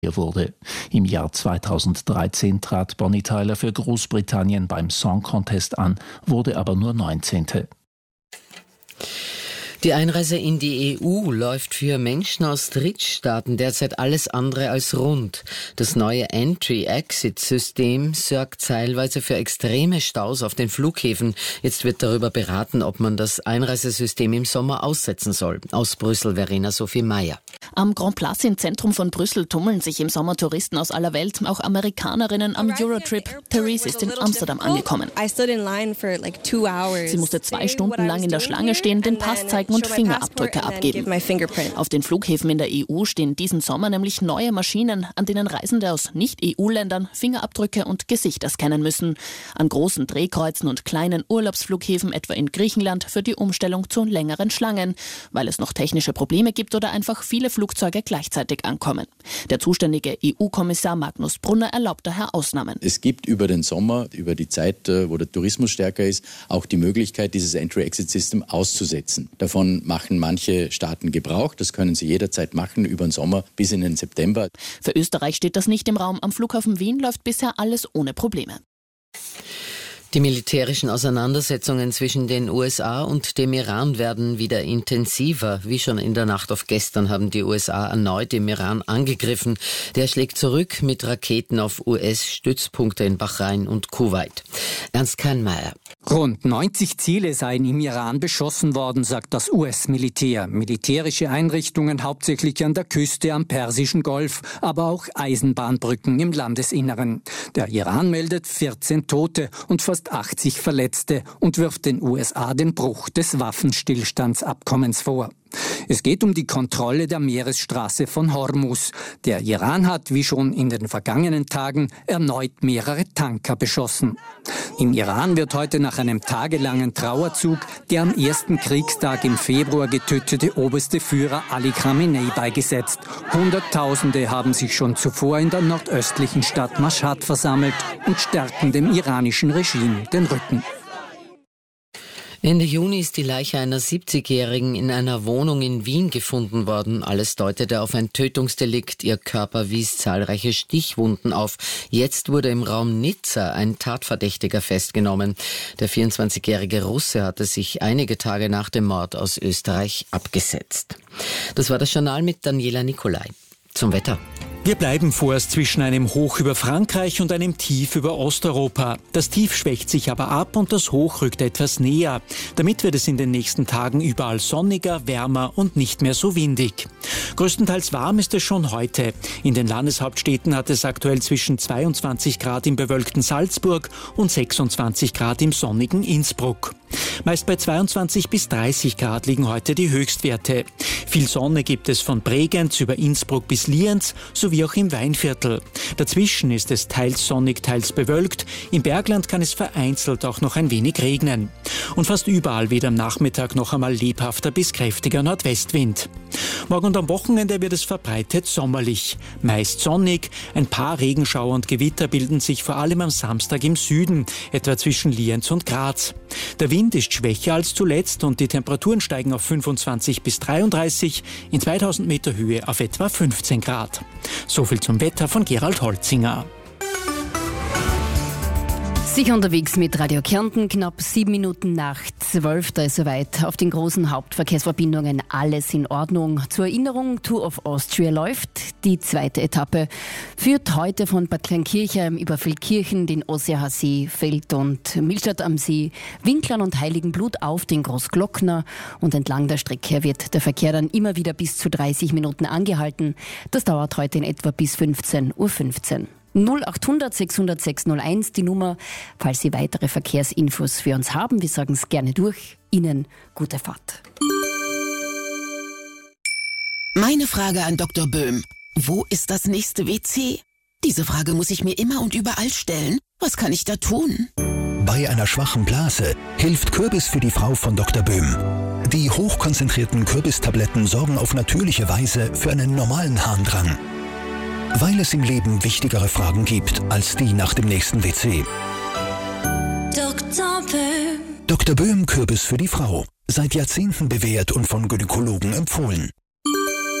wurde. Im Jahr 2013 trat Bonnie Tyler für Großbritannien beim Song Contest an, wurde aber nur 19. Die Einreise in die EU läuft für Menschen aus Drittstaaten derzeit alles andere als rund. Das neue Entry-Exit-System sorgt teilweise für extreme Staus auf den Flughäfen. Jetzt wird darüber beraten, ob man das Einreisesystem im Sommer aussetzen soll. Aus Brüssel, Verena Sophie Meyer. Am Grand Place im Zentrum von Brüssel tummeln sich im Sommer Touristen aus aller Welt, auch Amerikanerinnen am Eurotrip. Therese ist in Amsterdam angekommen. Sie musste 2 Stunden lang in der Schlange stehen, den Pass zeigen und Fingerabdrücke abgeben. Auf den Flughäfen in der EU stehen diesen Sommer nämlich neue Maschinen, an denen Reisende aus Nicht-EU-Ländern Fingerabdrücke und Gesichter scannen müssen. An großen Drehkreuzen und kleinen Urlaubsflughäfen, etwa in Griechenland, führt die Umstellung zu längeren Schlangen, weil es noch technische Probleme gibt oder einfach viele Flugzeuge gleichzeitig ankommen. Der zuständige EU-Kommissar Magnus Brunner erlaubt daher Ausnahmen. Es gibt über den Sommer, über die Zeit, wo der Tourismus stärker ist, auch die Möglichkeit, dieses Entry-Exit-System auszusetzen. Davon machen manche Staaten Gebrauch. Das können sie jederzeit machen, über den Sommer bis in den September. Für Österreich steht das nicht im Raum. Am Flughafen Wien läuft bisher alles ohne Probleme. Die militärischen Auseinandersetzungen zwischen den USA und dem Iran werden wieder intensiver. Wie schon in der Nacht auf gestern haben die USA erneut im Iran angegriffen. Der schlägt zurück mit Raketen auf US-Stützpunkte in Bahrain und Kuwait. Ernst Kahnmeier. Rund 90 Ziele seien im Iran beschossen worden, sagt das US-Militär. Militärische Einrichtungen hauptsächlich an der Küste am Persischen Golf, aber auch Eisenbahnbrücken im Landesinneren. Der Iran meldet 14 Tote und fast 80 Verletzte und wirft den USA den Bruch des Waffenstillstandsabkommens vor. Es geht um die Kontrolle der Meeresstraße von Hormuz. Der Iran hat, wie schon in den vergangenen Tagen, erneut mehrere Tanker beschossen. Im Iran wird heute nach einem tagelangen Trauerzug der am ersten Kriegstag im Februar getötete oberste Führer Ali Khamenei beigesetzt. Hunderttausende haben sich schon zuvor in der nordöstlichen Stadt Mashhad versammelt und stärken dem iranischen Regime den Rücken. Ende Juni ist die Leiche einer 70-Jährigen in einer Wohnung in Wien gefunden worden. Alles deutete auf ein Tötungsdelikt. Ihr Körper wies zahlreiche Stichwunden auf. Jetzt wurde im Raum Nizza ein Tatverdächtiger festgenommen. Der 24-jährige Russe hatte sich einige Tage nach dem Mord aus Österreich abgesetzt. Das war das Journal mit Daniela Nicolai. Zum Wetter. Wir bleiben vorerst zwischen einem Hoch über Frankreich und einem Tief über Osteuropa. Das Tief schwächt sich aber ab und das Hoch rückt etwas näher. Damit wird es in den nächsten Tagen überall sonniger, wärmer und nicht mehr so windig. Größtenteils warm ist es schon heute. In den Landeshauptstädten hat es aktuell zwischen 22 Grad im bewölkten Salzburg und 26 Grad im sonnigen Innsbruck. Meist bei 22 bis 30 Grad liegen heute die Höchstwerte. Viel Sonne gibt es von Bregenz über Innsbruck bis Lienz, sowie auch im Weinviertel. Dazwischen ist es teils sonnig, teils bewölkt. Im Bergland kann es vereinzelt auch noch ein wenig regnen. Und fast überall weht am Nachmittag noch einmal lebhafter bis kräftiger Nordwestwind. Morgen und am Wochenende wird es verbreitet sommerlich. Meist sonnig, ein paar Regenschauer und Gewitter bilden sich vor allem am Samstag im Süden, etwa zwischen Lienz und Graz. Der Wind ist schwächer als zuletzt und die Temperaturen steigen auf 25 bis 33, in 2000 Meter Höhe auf etwa 15 Grad. Soviel zum Wetter von Gerald Holzinger. Sicher unterwegs mit Radio Kärnten, knapp 7 Minuten nach 12, da ist soweit. Auf den großen Hauptverkehrsverbindungen alles in Ordnung. Zur Erinnerung, Tour of Austria läuft. Die zweite Etappe führt heute von Bad Kleinkirchheim über Feldkirchen, den Osseacher See, Feld und Millstatt am See, Winklern und Heiligenblut auf den Großglockner. Und entlang der Strecke wird der Verkehr dann immer wieder bis zu 30 Minuten angehalten. Das dauert heute in etwa bis 15:15 Uhr. 0800 600 601 die Nummer, falls Sie weitere Verkehrsinfos für uns haben. Wir sagen es gerne durch. Ihnen gute Fahrt. Meine Frage an Dr. Böhm. Wo ist das nächste WC? Diese Frage muss ich mir immer und überall stellen. Was kann ich da tun? Bei einer schwachen Blase hilft Kürbis für die Frau von Dr. Böhm. Die hochkonzentrierten Kürbistabletten sorgen auf natürliche Weise für einen normalen Harndrang. Weil es im Leben wichtigere Fragen gibt als die nach dem nächsten WC. Dr. Böhm. Dr. Böhm Kürbis für die Frau. Seit Jahrzehnten bewährt und von Gynäkologen empfohlen.